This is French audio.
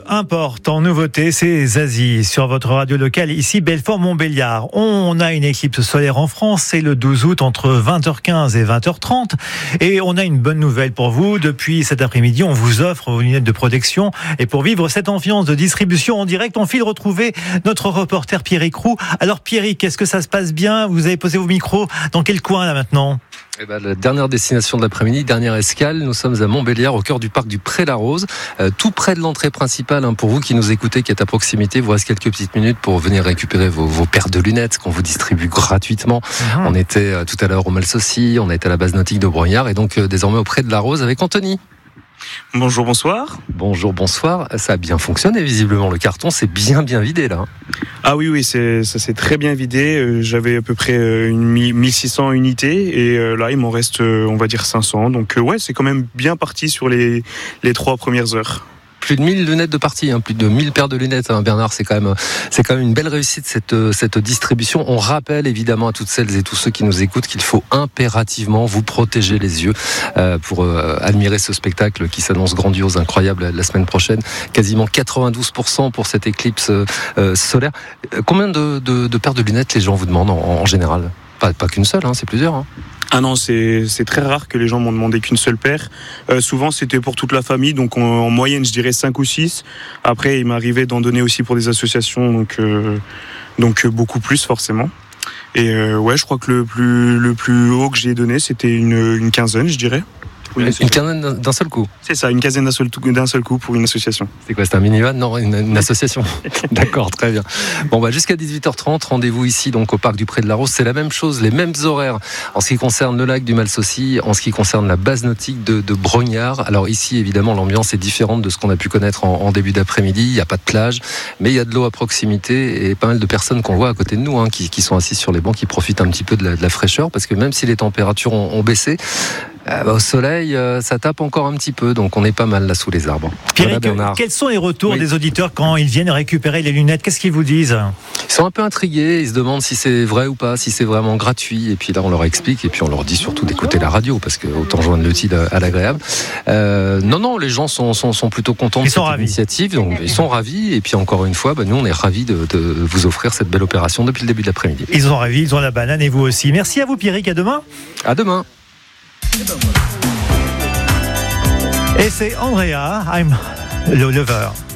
importe en nouveauté, c'est Zazie sur votre radio locale ici Belfort-Montbéliard. On a une éclipse solaire en France, c'est le 12 août entre 20h15 et 20h30 et on a une bonne nouvelle pour vous. Depuis cet après-midi, on vous offre vos lunettes de protection et pour vivre cette ambiance de distribution en direct, on file retrouver notre reporter Pierrick Roux. Alors Pierrick, est-ce que ça se passe bien? Vous avez posé vos micros dans quel coin là maintenant? La dernière destination de l'après-midi, dernière escale, nous sommes à Montbéliard, au cœur du parc du Pré-la-Rose, tout près de l'entrée principale. Pour vous qui nous écoutez, qui êtes à proximité, vous reste quelques petites minutes pour venir récupérer vos paires de lunettes qu'on vous distribue gratuitement. On était tout à l'heure au Malsaucy, on a été à la base nautique de Brognard et donc désormais au Pré-de-la-Rose avec Anthony. Bonjour, bonsoir. Bonjour, bonsoir. Ça a bien fonctionné visiblement, le carton s'est bien vidé là. Ah oui, ça s'est très bien vidé. J'avais à peu près 1600 unités et là il m'en reste on va dire 500. Donc ouais, c'est quand même bien parti sur les 3 premières heures. Plus de 1000 lunettes de partie, plus de 1000 paires de lunettes, Bernard, c'est quand même une belle réussite cette distribution. On rappelle évidemment à toutes celles et tous ceux qui nous écoutent qu'il faut impérativement vous protéger les yeux pour admirer ce spectacle qui s'annonce grandiose, incroyable la semaine prochaine. Quasiment 92% pour cette éclipse solaire. Combien de paires de lunettes les gens vous demandent en général? Pas qu'une seule, c'est plusieurs. Ah non, c'est très rare que les gens m'ont demandé qu'une seule paire. Souvent, c'était pour toute la famille, donc en moyenne, je dirais 5 ou 6. Après, il m'arrivait d'en donner aussi pour des associations, donc beaucoup plus forcément. Et ouais, je crois que le plus haut que j'ai donné, c'était une quinzaine, je dirais. Oui, une quinzaine d'un seul coup. C'est ça, une quinzaine d'un seul coup pour une association. C'est quoi, c'est un minivan? Non, une association. D'accord, très bien. Bon, jusqu'à 18h30, rendez-vous ici donc au parc du Pré-de-la-Rose. C'est la même chose, les mêmes horaires en ce qui concerne le lac du Malsaucy, en ce qui concerne la base nautique de Brognard. Alors ici, évidemment, l'ambiance est différente de ce qu'on a pu connaître en début d'après-midi. Il n'y a pas de plage, mais il y a de l'eau à proximité et pas mal de personnes qu'on voit à côté de nous, qui sont assises sur les bancs, qui profitent un petit peu de la fraîcheur, parce que même si les températures ont baissé, au soleil, ça tape encore un petit peu, donc on est pas mal là sous les arbres. Pierrick, quels sont les retours des auditeurs quand ils viennent récupérer les lunettes? Qu'est-ce qu'ils vous disent? Ils sont un peu intrigués, ils se demandent si c'est vrai ou pas, si c'est vraiment gratuit, et puis là on leur explique, et puis on leur dit surtout d'écouter la radio, parce que autant joindre l'utile à l'agréable. Non, les gens sont plutôt contents de cette initiative, donc ils sont ravis, et puis encore une fois, nous on est ravis de vous offrir cette belle opération depuis le début de l'après-midi. Ils sont ravis, ils ont la banane, et vous aussi. Merci à vous Pierrick, à demain. À demain. Et c'est Andrea, I'm le lover.